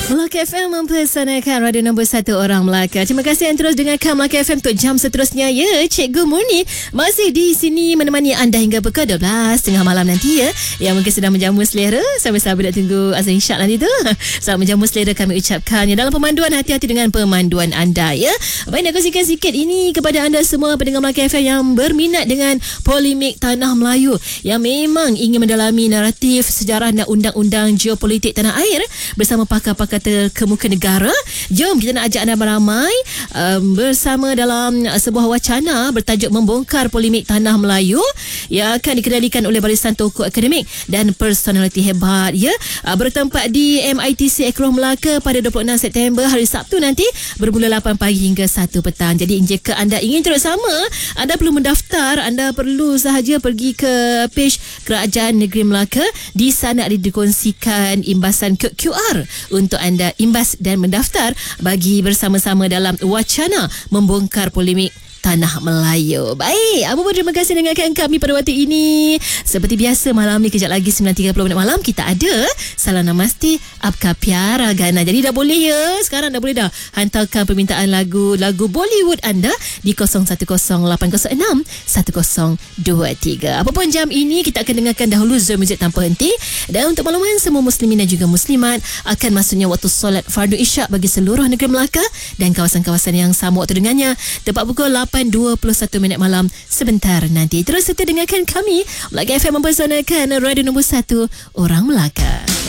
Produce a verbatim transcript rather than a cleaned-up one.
Melaka F M mempersanakan radio nombor satu orang Melaka. Terima kasih yang terus dengarkan Melaka F M untuk jam seterusnya. Ya, Cikgu Murni masih di sini menemani anda hingga pukul dua belas tengah malam nanti ya. Yang mungkin sedang menjamu selera, sahabat-sahabat nak tunggu azan isyak nanti tu. Selamat menjamu selera kami ucapkan ya. Dalam pemanduan, hati-hati dengan pemanduan anda ya. Baik, nak kongsikan sikit ini kepada anda semua pendengar Melaka F M yang berminat dengan polemik Tanah Melayu, yang memang ingin mendalami naratif sejarah dan undang-undang geopolitik tanah air bersama pakar-pakar terkemuka negara. Jom kita nak ajak anda beramai um, bersama dalam uh, sebuah wacana bertajuk Membongkar Polemik Tanah Melayu yang akan dikendalikan oleh barisan tokoh akademik dan personaliti hebat ya. Uh, bertempat di M I T C Ekroh Melaka pada dua puluh enam September hari Sabtu nanti bermula lapan pagi hingga satu petang. Jadi jika anda ingin turut sama, anda perlu mendaftar. Anda perlu sahaja pergi ke page Kerajaan Negeri Melaka. Di sana ada dikongsikan imbasan kod Q R untuk anda imbas dan mendaftar bagi bersama-sama dalam wacana membongkar polemik Tanah Melayu. Baik, Abu pun terima kasih dengarkan kami pada waktu ini. Seperti biasa malam ni kejap lagi sembilan tiga puluh minit malam kita ada Salam Namaste Apka Pyara Gana. Jadi dah boleh ya. Sekarang dah boleh dah hantarkan permintaan lagu lagu Bollywood anda di kosong satu kosong lapan kosong enam satu kosong dua tiga. Apapun jam ini kita akan dengarkan dahulu Zul Muzik tanpa henti. Dan untuk makluman semua muslimin dan juga muslimat, akan masuknya waktu solat fardu isyak bagi seluruh negeri Melaka dan kawasan-kawasan yang sama waktu dengannya tepat pukul lapan dua puluh satu minit malam sebentar nanti. Terus serta dengarkan kami Melaka F M mempersanakan radio nombor satu orang Melaka.